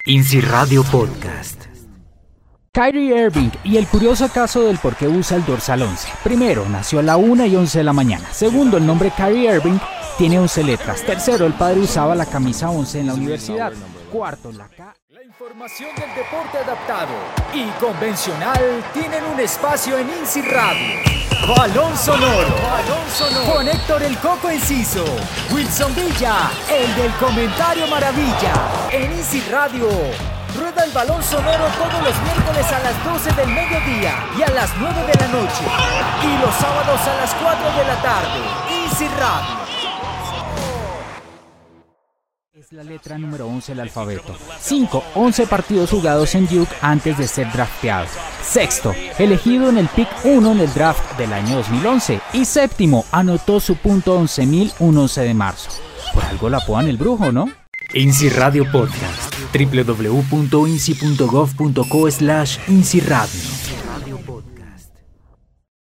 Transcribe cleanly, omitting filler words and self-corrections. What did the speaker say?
INSI Radio Podcast. Kyrie Irving y el curioso caso del por qué usa el dorsal 11. Primero, nació a la 1:11 de la mañana. Segundo, el nombre Kyrie Irving tiene 11 letras. Tercero, el padre usaba la camisa 11 en la universidad. Cuarto, la información del deporte adaptado y convencional tienen un espacio en INSI Radio. Balón Sonoro. Con Héctor el Coco Enciso, Wilson Villa, el del comentario maravilla. En INSI Radio rueda el balón sonoro todos los miércoles a las 12 del mediodía y a las 9 de la noche. Y los sábados a las 4 de la tarde. INSI Radio. Es la letra número 11 del alfabeto. 5. 11 partidos jugados en Duke antes de ser drafteado. Sexto, elegido en el pick 1 en el draft del año 2011. Y séptimo, anotó su punto 11.000 un 11 de marzo. Por algo la apodan el brujo, ¿no? INSI Radio Podcast. www.insi.gov.co/INSI Radio.